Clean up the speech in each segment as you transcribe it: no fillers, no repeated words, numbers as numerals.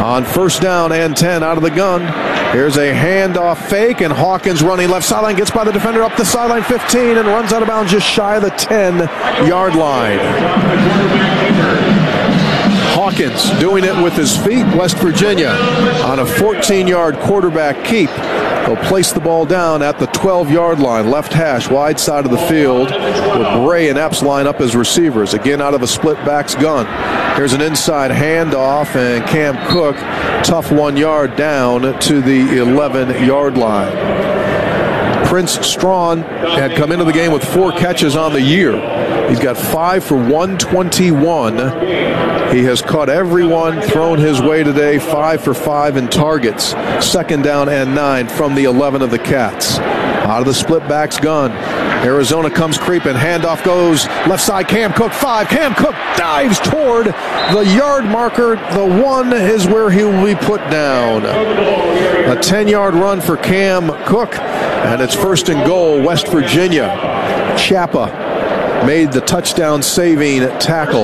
On first down and 10 out of the gun. Here's a handoff fake, and Hawkins running left sideline, gets by the defender up the sideline 15 and runs out of bounds just shy of the 10-yard line. Hawkins doing it with his feet. West Virginia on a 14-yard quarterback keep. They'll place the ball down at the 12-yard line, left hash, wide side of the field, with Bray and Epps line up as receivers. Again, out of a split backs gun. Here's an inside handoff, and Cam Cook, tough 1 yard down to the 11-yard line. Prince Strawn had come into the game with 4 catches on the year. He's got 5 for 121. He has caught everyone thrown his way today, 5 for 5 in targets. Second down and 9 from the 11 of the Cats. Out of the split backs gun. Arizona comes creeping. Handoff goes left side. Cam Cook 5. Cam Cook dives toward the yard marker. The 1 is where he will be put down. A 10-yard run for Cam Cook, and it's first and goal, West Virginia. Chapa made the touchdown-saving tackle.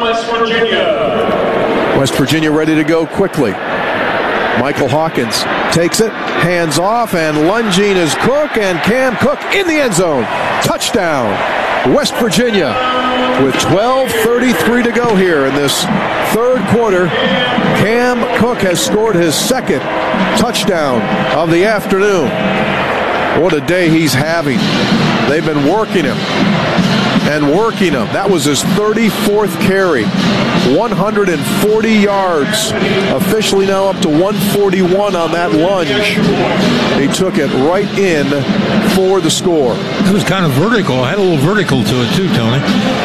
West Virginia ready to go quickly. Michael Hawkins takes it, hands off, and lunging is Cook, and Cam Cook in the end zone. Touchdown, West Virginia, with 12:33 to go here in this third quarter. Cam Cook has scored his second touchdown of the afternoon. What a day he's having. They've been working him and working him. That was his 34th carry. 140 yards. Officially now up to 141 on that lunge. He took it right in for the score. It was kind of vertical. It had a little vertical to it too, Tony.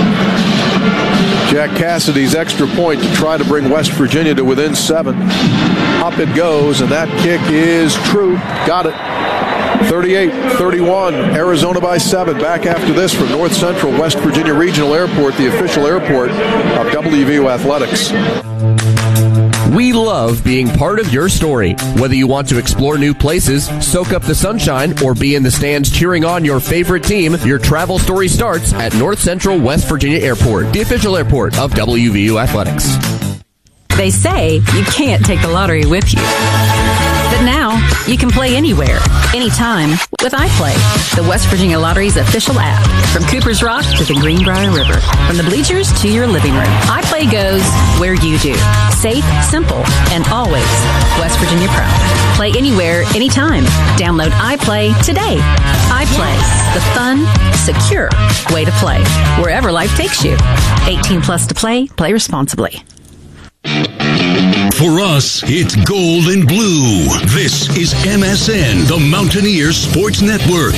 Jack Cassidy's extra point to try to bring West Virginia to within 7. Up it goes, and that kick is true. Got it. 38-31, Arizona by 7. Back after this from North Central West Virginia Regional Airport, the official airport of WVU Athletics. We love being part of your story. Whether you want to explore new places, soak up the sunshine, or be in the stands cheering on your favorite team, your travel story starts at North Central West Virginia Airport, the official airport of WVU Athletics. They say you can't take the lottery with you. But now, you can play anywhere, anytime with iPlay, the West Virginia Lottery's official app. From Cooper's Rock to the Greenbrier River, from the bleachers to your living room, iPlay goes where you do. Safe, simple, and always West Virginia proud. Play anywhere, anytime. Download iPlay today. iPlay, the fun, secure way to play, wherever life takes you. 18 plus to play. Play responsibly. For us, it's gold and blue. This is MSN, the Mountaineers Sports Network.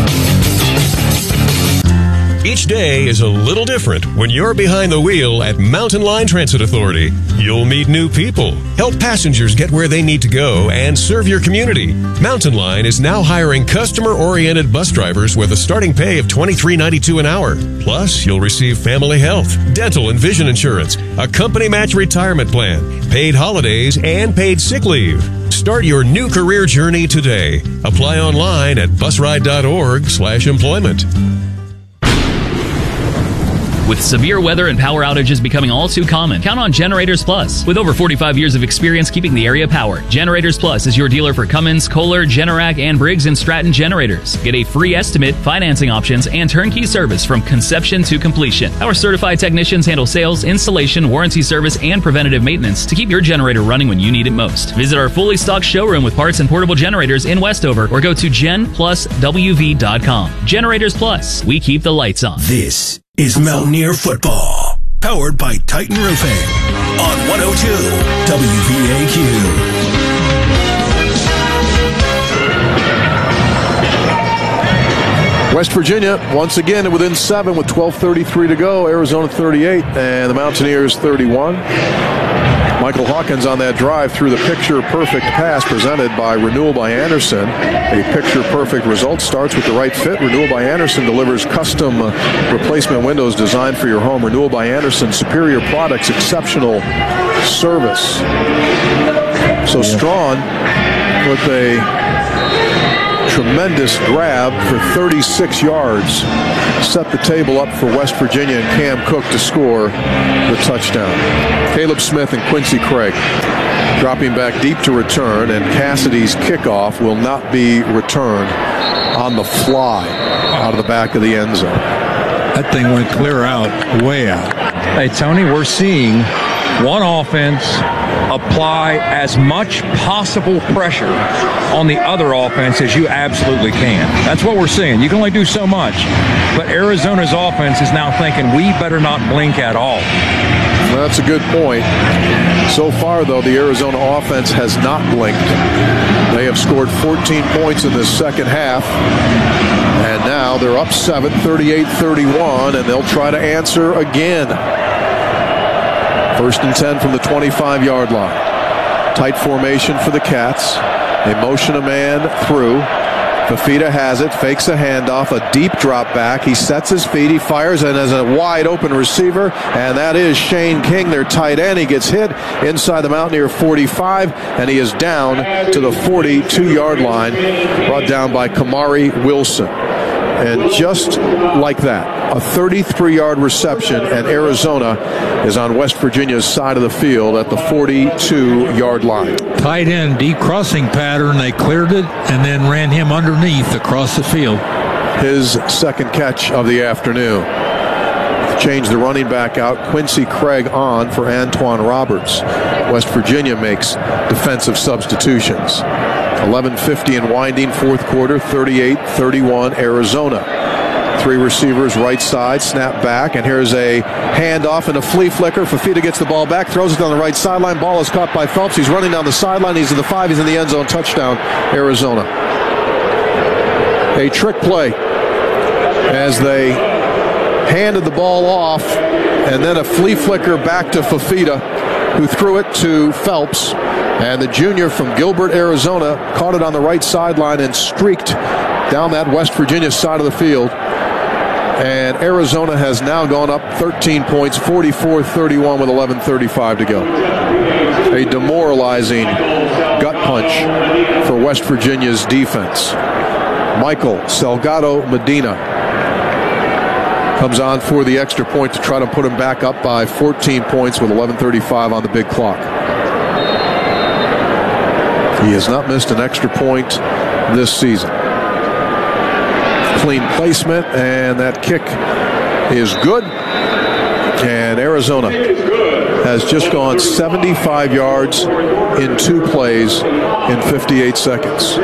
Each day is a little different when you're behind the wheel at Mountain Line Transit Authority. You'll meet new people, help passengers get where they need to go, and serve your community. Mountain Line is now hiring customer-oriented bus drivers with a starting pay of $23.92 an hour. Plus, you'll receive family health, dental and vision insurance, a company match retirement plan, paid holidays, and paid sick leave. Start your new career journey today. Apply online at busride.org/employment. With severe weather and power outages becoming all too common, count on Generators Plus. With over 45 years of experience keeping the area powered, Generators Plus is your dealer for Cummins, Kohler, Generac, and Briggs & Stratton generators. Get a free estimate, financing options, and turnkey service from conception to completion. Our certified technicians handle sales, installation, warranty service, and preventative maintenance to keep your generator running when you need it most. Visit our fully stocked showroom with parts and portable generators in Westover, or go to genpluswv.com. Generators Plus. We keep the lights on. This is Mountaineer Football, powered by Titan Roofing on 102 WVAQ. West Virginia, once again, within 7 with 12:33 to go. Arizona 38 and the Mountaineers 31. Michael Hawkins on that drive threw the picture-perfect pass presented by Renewal by Anderson. A picture-perfect result starts with the right fit. Renewal by Anderson delivers custom replacement windows designed for your home. Renewal by Anderson, superior products, exceptional service. So Strawn with a tremendous grab for 36 yards. Set the table up for West Virginia and Cam Cook to score the touchdown. Caleb Smith and Quincy Craig. dropping back deep to return, and Cassidy's kickoff will not be returned on the fly out of the back of the end zone. That thing went clear out, way out. Hey, Tony, we're seeing one offense apply as much possible pressure on the other offense as you absolutely can. That's what we're seeing. You can only do so much. But Arizona's offense is now thinking, we better not blink at all. Well, that's a good point. So far, though, the Arizona offense has not blinked. They have scored 14 points in this second half. And now they're up 7, 38-31, and they'll try to answer again. 1st and 10 from the 25-yard line. Tight formation for the Cats. They motion a man through. Fifita has it, fakes a handoff, a deep drop back. He sets his feet, he fires, and as a wide open receiver, and that is Shane King, their tight end. He gets hit inside the Mountaineer 45, and he is down to the 42-yard line, brought down by Kamari Wilson. And just like that, a 33-yard reception, and Arizona is on West Virginia's side of the field at the 42-yard line. Tight end, deep crossing pattern. They cleared it and then ran him underneath across the field. His second catch of the afternoon. Change the running back out. Quincy Craig on for Antoine Roberts. West Virginia makes defensive substitutions. 11:50 and winding, fourth quarter, 38-31 Arizona. 3 receivers right side, snap back, and here's a handoff and a flea flicker. Fifita gets the ball back, throws it down the right sideline. Ball is caught by Phelps. He's running down the sideline. He's in the 5. He's in the end zone. Touchdown, Arizona. A trick play as they handed the ball off, and then a flea flicker back to Fifita, who threw it to Phelps. And the junior from Gilbert, Arizona, caught it on the right sideline and streaked down that West Virginia side of the field. And Arizona has now gone up 13 points, 44-31 with 11:35 to go. A demoralizing gut punch for West Virginia's defense. Michael Salgado Medina comes on for the extra point to try to put him back up by 14 points with 11:35 on the big clock. He has not missed an extra point this season. Clean placement, and that kick is good. And Arizona has just gone 75 yards in 2 plays in 58 seconds.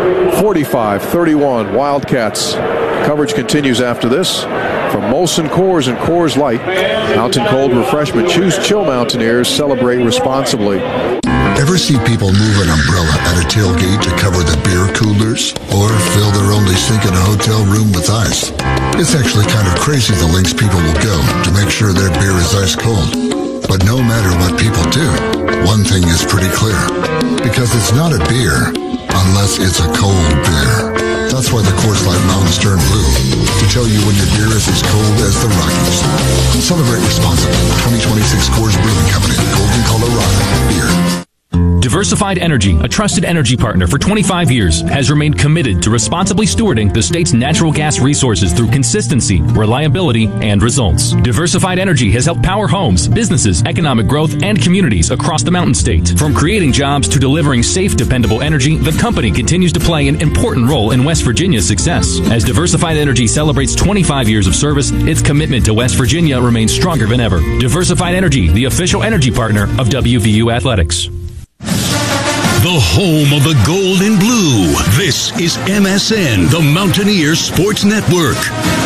45-31 Wildcats. Coverage continues after this. From Molson Coors and Coors Light, Mountain Cold Refreshment. Choose Chill Mountaineers. Celebrate responsibly. Ever see people move an umbrella at a tailgate to cover the beer coolers? Or fill their only sink in a hotel room with ice? It's actually kind of crazy the lengths people will go to make sure their beer is ice cold. But no matter what people do, one thing is pretty clear. Because it's not a beer unless it's a cold beer. That's why the Coors Light Mountains turn blue, to tell you when your beer is as cold as the Rockies. Celebrate responsibly. 2026 Coors Brewing Company, Golden, Colorado. Beer. Diversified Energy, a trusted energy partner for 25 years, has remained committed to responsibly stewarding the state's natural gas resources through consistency, reliability, and results. Diversified Energy has helped power homes, businesses, economic growth, and communities across the Mountain State. From creating jobs to delivering safe, dependable energy, the company continues to play an important role in West Virginia's success. As Diversified Energy celebrates 25 years of service, its commitment to West Virginia remains stronger than ever. Diversified Energy, the official energy partner of WVU Athletics. The home of the gold and blue. This is MSN, the Mountaineers Sports Network.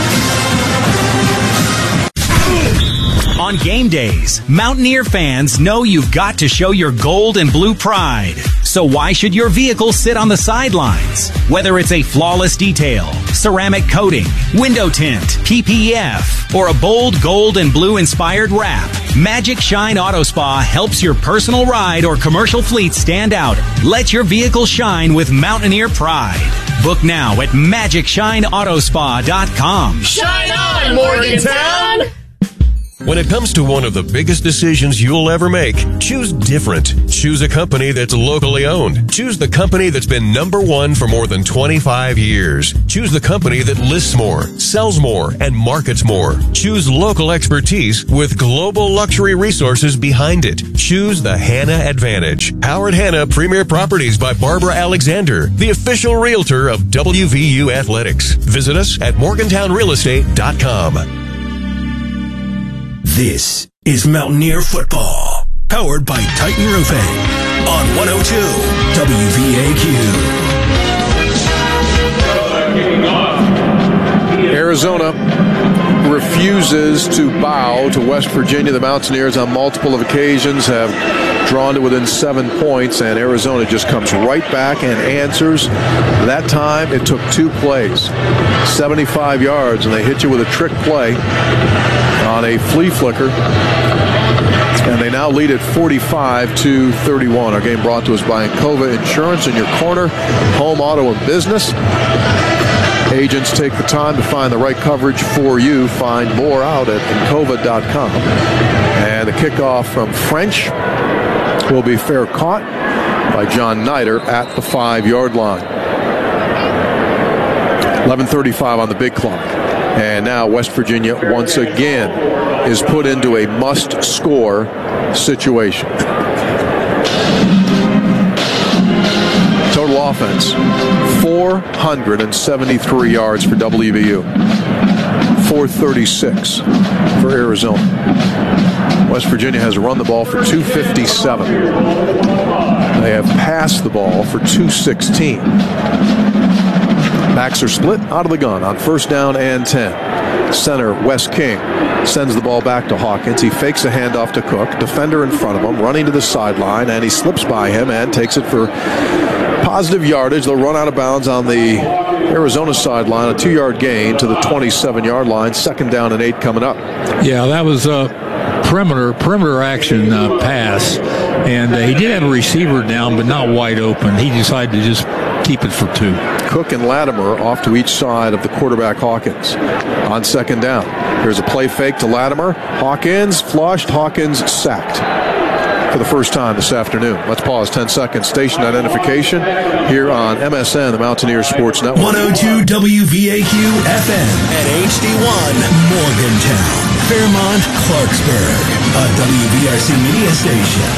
On game days, Mountaineer fans know you've got to show your gold and blue pride. So why should your vehicle sit on the sidelines? Whether it's a flawless detail, ceramic coating, window tint, PPF, or a bold gold and blue inspired wrap, Magic Shine Auto Spa helps your personal ride or commercial fleet stand out. Let your vehicle shine with Mountaineer pride. Book now at MagicShineAutospa.com. Shine on, Morgantown! When it comes to one of the biggest decisions you'll ever make, choose different. Choose a company that's locally owned. Choose the company that's been number one for more than 25 years. Choose the company that lists more, sells more, and markets more. Choose local expertise with global luxury resources behind it. Choose the Hanna Advantage. Howard Hanna Premier Properties by Barbara Alexander, the official realtor of WVU Athletics. Visit us at morgantownrealestate.com. This is Mountaineer Football, powered by Titan Roofing on 102 WVAQ. Arizona refuses to bow to West Virginia. The Mountaineers on multiple occasions have drawn to within 7 points, and Arizona just comes right back and answers. That time it took 2 plays, 75 yards, and they hit you with a trick play on a flea flicker. And they now lead at 45-31. Our game brought to us by Encova Insurance in your corner, home, auto, and business. Agents take the time to find the right coverage for you. Find more out at Encova.com. And the kickoff from French will be fair caught by John Nider at the 5-yard line. 11:35 on the big clock. And now West Virginia once again is put into a must-score situation. Total offense, 473 yards for WVU, 436 for Arizona. West Virginia has run the ball for 257. They have passed the ball for 216. Backs are split out of the gun on 1st down and 10. Center Wes King sends the ball back to Hawkins. He fakes a handoff to Cook. Defender in front of him, running to the sideline, and he slips by him and takes it for positive yardage. They'll run out of bounds on the Arizona sideline, a 2-yard gain to the 27-yard line. 2nd down and 8 coming up. Yeah, that was a perimeter action pass, and he did have a receiver down, but not wide open. He decided to just keep it for 2. Cook and Latimer off to each side of the quarterback Hawkins on 2nd down. Here's a play fake to Latimer. Hawkins flushed. Hawkins sacked for the first time this afternoon. Let's pause 10 seconds. Station identification here on MSN, the Mountaineer Sports Network. 102 WVAQ FM and HD1 Morgantown, Fairmont, Clarksburg, a WVRC media station.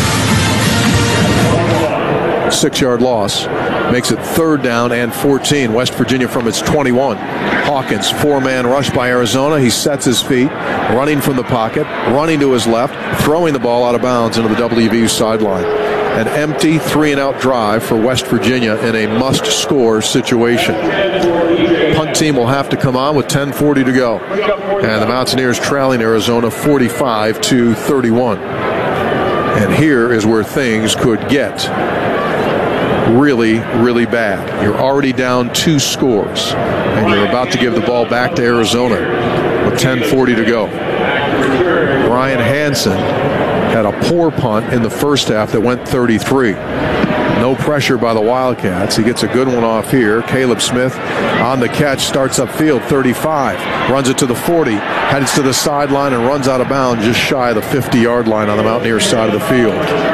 6-yard loss makes it 3rd down and 14. West Virginia from its 21. Hawkins, 4-man rush by Arizona. He sets his feet, running from the pocket, running to his left, throwing the ball out of bounds into the WVU sideline. An empty 3-and-out drive for West Virginia in a must-score situation. Punt team will have to come on with 10:40 to go. And the Mountaineers trailing Arizona 45-31. And here is where things could get really, really bad. You're already down 2 scores, and you're about to give the ball back to Arizona with 10:40 to go. Ryan Hansen had a poor punt in the first half that went 33. No pressure by the Wildcats. He gets a good one off here. Caleb Smith on the catch, starts upfield, 35. Runs it to the 40, heads to the sideline, and runs out of bounds just shy of the 50-yard line on the Mountaineers side of the field.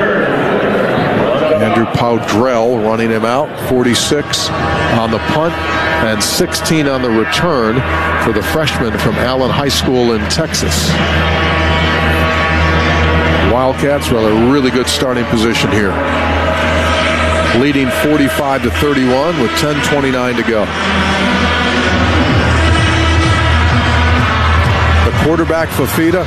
Andrew Powdrell running him out, 46 on the punt and 16 on the return for the freshman from Allen High School in Texas. Wildcats are in a really good starting position here, leading 45-31 with 10:29 to go. The quarterback, Fafita,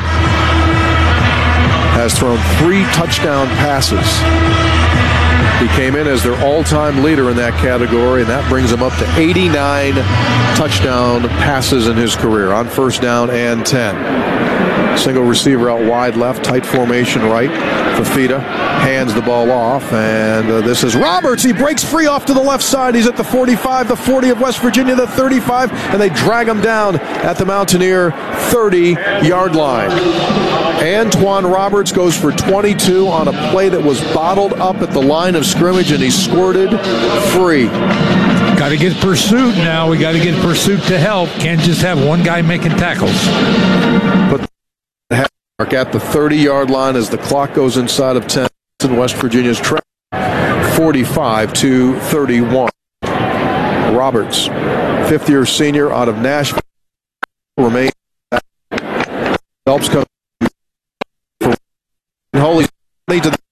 has thrown 3 touchdown passes. He came in as their all-time leader in that category, and that brings him up to 89 touchdown passes in his career on 1st down and 10. Single receiver out wide left, tight formation right. Fafita hands the ball off, and this is Roberts. He breaks free off to the left side. He's at the 45, the 40 of West Virginia, the 35, and they drag him down at the Mountaineer 30-yard line. Antoine Roberts goes for 22 on a play that was bottled up at the line of scrimmage, and he squirted free. Got to get pursuit now. We got to get pursuit to help. Can't just have one guy making tackles. But at the 30-yard line as the clock goes inside of 10. West Virginia's track 45-31. Roberts, fifth-year senior out of Nashville, remains. Phelps comes for Holy to the